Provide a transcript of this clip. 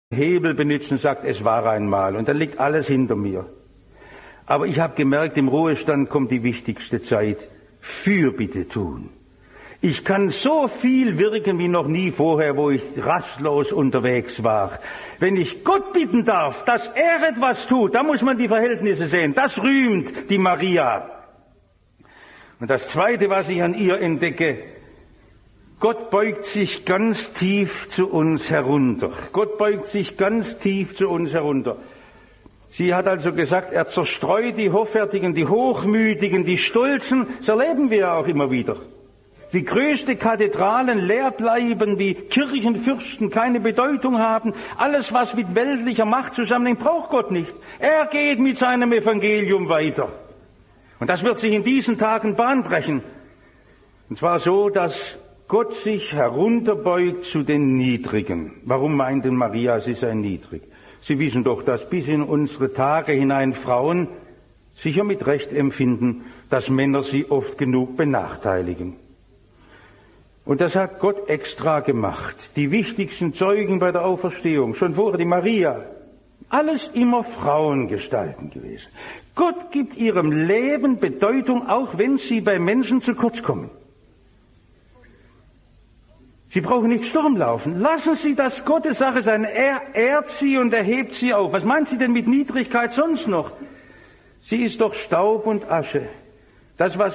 Hebel benutzt und sagt, es war einmal. Und dann liegt alles hinter mir. Aber ich habe gemerkt, im Ruhestand kommt die wichtigste Zeit. Fürbitte tun. Ich kann so viel wirken wie noch nie vorher, wo ich rastlos unterwegs war. Wenn ich Gott bitten darf, dass er etwas tut, da muss man die Verhältnisse sehen. Das rühmt die Maria. Und das Zweite, was ich an ihr entdecke, Gott beugt sich ganz tief zu uns herunter. Gott beugt sich ganz tief zu uns herunter. Sie hat also gesagt, er zerstreut die Hoffärtigen, die Hochmütigen, die Stolzen. Das erleben wir ja auch immer wieder. Wie größte Kathedralen leer bleiben, wie Kirchenfürsten keine Bedeutung haben. Alles, was mit weltlicher Macht zusammenhängt, braucht Gott nicht. Er geht mit seinem Evangelium weiter. Und das wird sich in diesen Tagen Bahn brechen. Und zwar so, dass Gott sich herunterbeugt zu den Niedrigen. Warum meint denn Maria, sie sei niedrig? Sie wissen doch, dass bis in unsere Tage hinein Frauen sicher mit Recht empfinden, dass Männer sie oft genug benachteiligen. Und das hat Gott extra gemacht. Die wichtigsten Zeugen bei der Auferstehung, schon vorher die Maria, alles immer Frauengestalten gewesen. Gott gibt ihrem Leben Bedeutung, auch wenn sie bei Menschen zu kurz kommen. Sie brauchen nicht Sturm laufen. Lassen Sie das Gottes Sache sein. Er ehrt sie und erhebt sie auf. Was meint sie denn mit Niedrigkeit sonst noch? Sie ist doch Staub und Asche. Das, was